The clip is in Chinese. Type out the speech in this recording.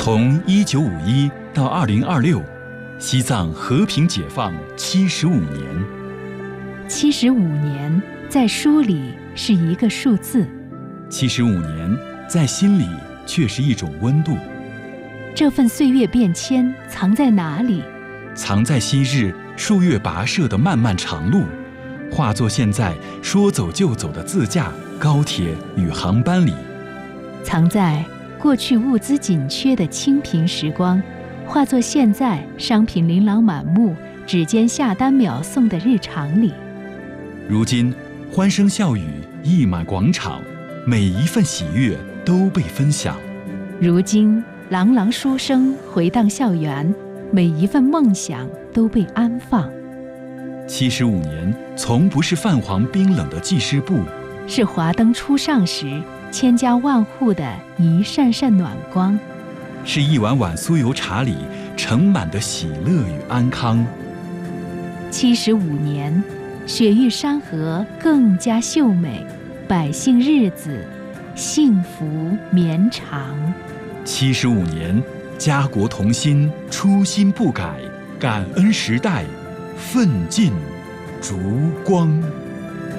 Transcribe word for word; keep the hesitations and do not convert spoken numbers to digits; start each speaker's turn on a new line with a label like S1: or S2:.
S1: 从一九五一到二零二六，西藏和平解放七十五年。
S2: 七十五年在书里是一个数字，
S1: 七十五年在心里却是一种温度。
S2: 这份岁月变迁藏在哪里？
S1: 藏在昔日数月跋涉的漫漫长路，化作现在说走就走的自驾、高铁与航班里。
S2: 藏在过去物资紧缺的清贫时光，化作现在商品琳琅满目、指尖下单秒送的日常里。
S1: 如今欢声笑语溢满广场，每一份喜悦都被分享。
S2: 如今朗朗书声回荡校园，每一份梦想都被安放。
S1: 七十五年从不是泛黄冰冷的记事簿，
S2: 是华灯初上时千家万户的一扇扇暖光，
S1: 是一碗碗酥油茶里盛满的喜乐与安康。
S2: 七十五年，雪域山河更加秀美，百姓日子幸福绵长。
S1: 七十五年，家国同心，初心不改，感恩时代，奋进烛光。